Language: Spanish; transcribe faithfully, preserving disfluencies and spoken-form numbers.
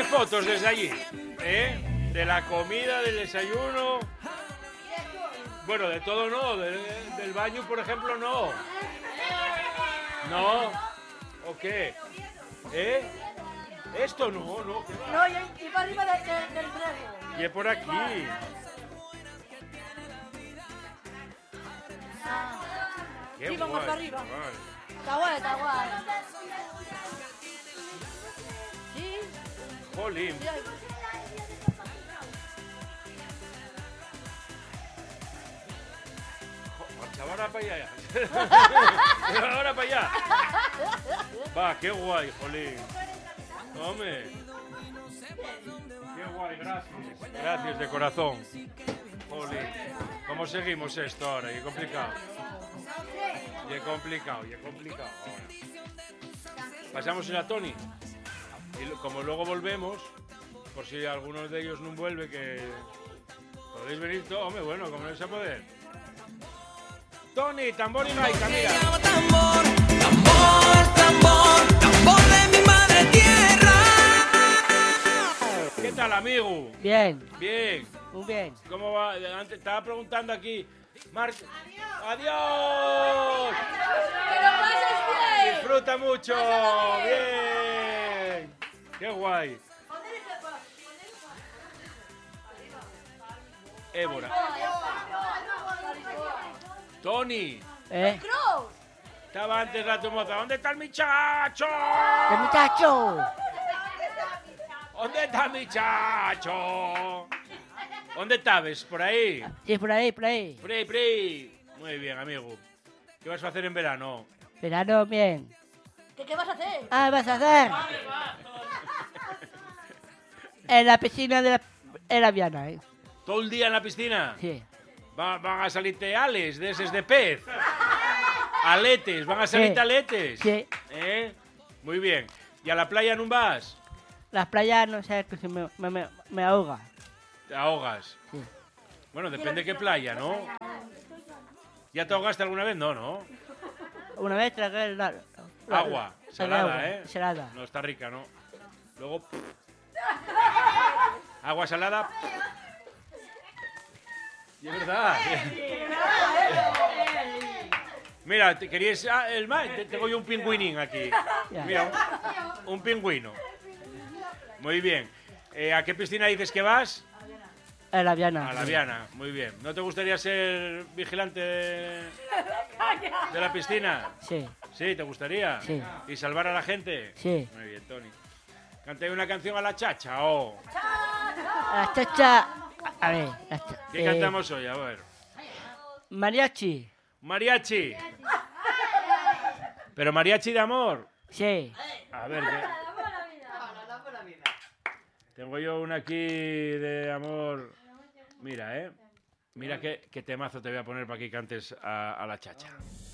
¿Hay fotos desde allí? ¿Eh? De la comida, del desayuno. Bueno, de todo no. De, del baño, por ejemplo, no. ¿No? ¿O qué? ¿Eh? Esto no, no. No, y, y para arriba de, de, del brego. Y es por aquí. Ah. Qué Sí, vamos guay, para arriba. chaval. Está guay, está guay. Sí. Jolín. Sí, hay- Jo, ahora para allá. Ahora para allá. Va, qué guay, jolín. Hombre. Qué guay, gracias. Gracias de corazón. Jolín. ¿Cómo seguimos esto ahora? Y es complicado. Y es complicado, y es complicado ahora. Pasamos a Tony. Y lo- como luego volvemos, por si alguno de ellos no vuelve, que podéis venir todos. Hombre, bueno, como no vais a poder. Tony, tambor y maica, mira. Tambor, tambor, tambor, tambor de mi madre tierra. ¿Qué tal, amigo? Bien, Bien. muy bien. ¿Cómo va? Antes estaba preguntando aquí. Mar... ¡Adiós! ¡Que lo pases bien! Disfruta mucho. Bien. Qué guay. Évora. Tony. ¿Eh? ¡Cruz! Estaba antes la tu moza. ¿Dónde está el muchacho? ¡El muchacho! ¿Dónde está el muchacho? ¿Dónde estabas? ¿Por ahí? Sí, por ahí, por ahí. Por ahí, por ahí. Muy bien, amigo. ¿Qué vas a hacer en verano? Verano, bien. ¿Qué, ¿Qué vas a hacer? Ah, ¿vas a hacer? En la piscina de la, en la Viana, ¿eh? ¿Todo el día en la piscina? Sí. Va- ¿Van a salirte ales de esos de pez? ¿Aletes? ¿Van a salirte Sí. aletes? Sí. ¿Eh? Muy bien. ¿Y a la playa no vas? Las playas, no sé, que se me, me, me, me ahoga. Te ahogas. Sí. Bueno, depende qué playa, ¿no? ¿Ya te ahogaste alguna vez? No, ¿no? Una vez tragué la, la- Agua. la- Salada, agua, ¿eh? Salada. No está rica, ¿no? Luego... Agua salada... Y es verdad. Mira, ¿te querías ah, el mar? Te- Tengo yo un pingüinín aquí. Ya. Mira, un, un pingüino. Muy bien. Eh, ¿A qué piscina dices que vas? En la Viana. A la Viana. Muy bien. ¿No te gustaría ser vigilante de, de la piscina? Sí, Sí, ¿te gustaría? Sí. ¿Y salvar a la gente? sí. Muy bien, Tony. Cante una canción a la chacha, oh. La chacha... A ver, la cha- ¿Qué eh, cantamos hoy? A ver. Mariachi. Mariachi. ¿Pero mariachi de amor? Sí. A ver, ¿qué? Tengo yo una aquí de amor. Mira, ¿eh? Mira qué, qué temazo te voy a poner para que cantes a, a la chacha.